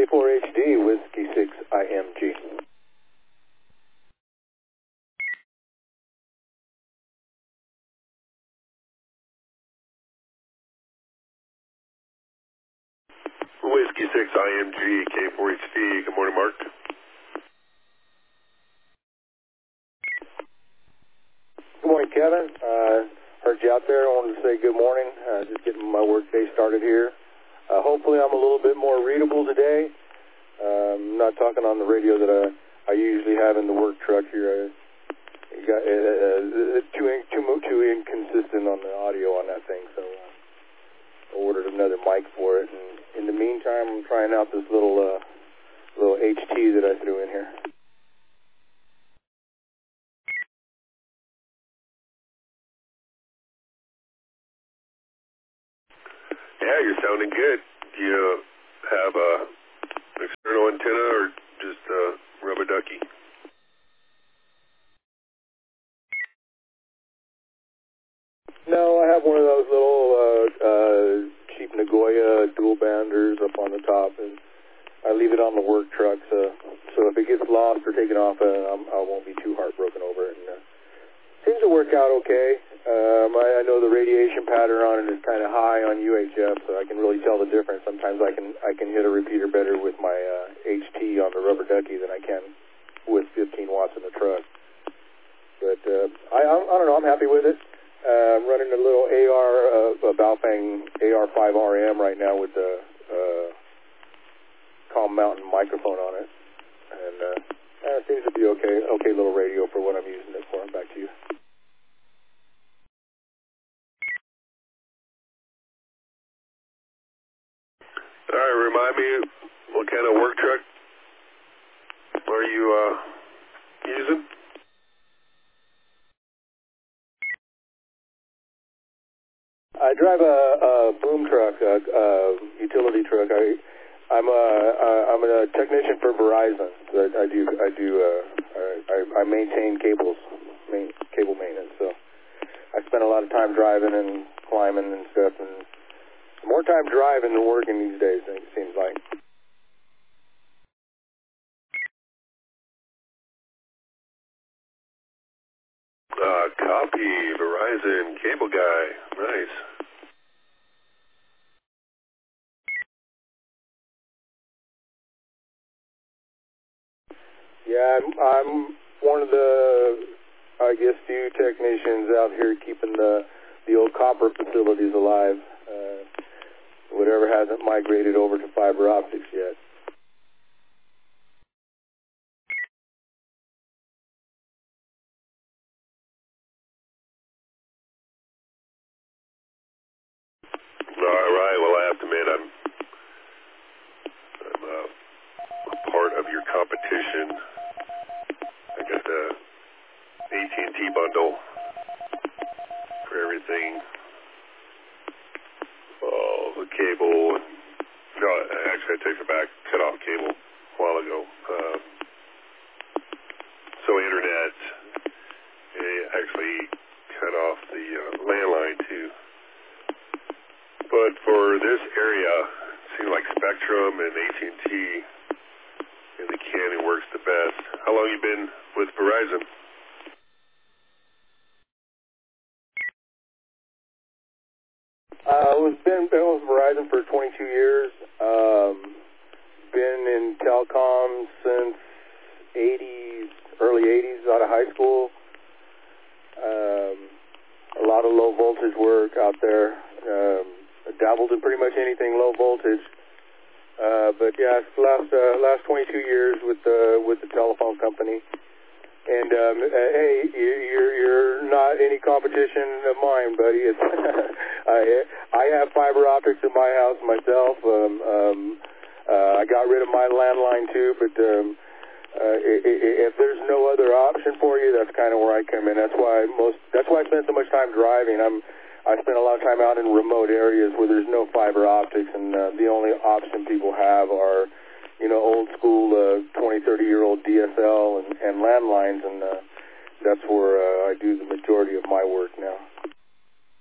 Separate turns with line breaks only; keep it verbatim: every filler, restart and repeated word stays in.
four H D, Whiskey six I M G.
Whiskey six I M G, K four H D. Good morning, Mark.
Good morning, Kevin. Uh, heard you out there. I wanted to say good morning. Uh, just getting my work day started here. Uh, hopefully I'm a little bit more readable today. I'm um, not talking on the radio that I, I usually have in the work truck here. I got uh, uh, too, in, too, too inconsistent on the audio on that thing, so uh, I ordered another mic for it. And in the meantime, I'm trying out this little uh, little H T that I threw in here.
Yeah, you're sounding good. Do you have a external antenna or just a rubber ducky?
No, I have one of those little uh, uh, cheap Nagoya dual banders up on the top, and I leave it on the work truck, so, so if it gets lost or taken off, uh, I'm, I won't be too heartbroken over it. And, uh, seems to work out okay. Um, I, I know the radiation pattern on it is kind of high on U H F, so I can really tell the difference. Sometimes I can I can hit a repeater better with my uh, H T on the rubber ducky than I can with fifteen watts in the truck. But uh, I, I don't know. I'm happy with it. Uh, I'm running a little A R, uh, a Baofeng A R five R M right now with the uh, Calm Mountain microphone on it, and uh, uh, it seems to be okay. Okay, little radio for what I'm using it for. Back to you.
All right, remind me what kind of work truck are you uh, using?
I drive a, a boom truck, a, a utility truck. I, I'm a I'm a technician for Verizon. So I, I do I do uh, I, I maintain cables, main, cable maintenance. So I spend a lot of time driving and climbing and stuff, and more time driving than working these days, it seems like.
Uh, copy, Verizon, cable guy. Nice.
Yeah, I'm, I'm one of the, I guess, few technicians out here keeping the, the old copper facilities alive. Uh, whatever hasn't migrated over to fiber optics yet.
All right, well, I have to admit, I'm, I'm uh, a part of your competition. I got the A T and T bundle for everything. Oh, the cable. No, actually, I take it back. Cut off cable a while ago. Um, so internet. They actually cut off the uh, landline too. But for this area, it seems like Spectrum and A T and T in the county works the best. How long you been with Verizon?
Uh, I've been, been with Verizon for twenty-two years. Um, been in telecom since eighties, early eighties, out of high school. Um, a lot of low voltage work out there. Um, I dabbled in pretty much anything low voltage. Uh, but yeah, it's the last uh, last twenty-two years with the with the telephone company. And um, uh, hey, you're you're not any competition of mine, buddy. It's I I have fiber optics in my house myself. Um, um, uh, I got rid of my landline too, but um, uh, if there's no other option for you, that's kind of where I come in. That's why most. That's why I spend so much time driving. I'm I spend a lot of time out in remote areas where there's no fiber optics, and uh, the only option people have are, you know, old school uh, twenty, thirty year old D S L and, and landlines, and uh, that's where uh, I do the majority of my work now.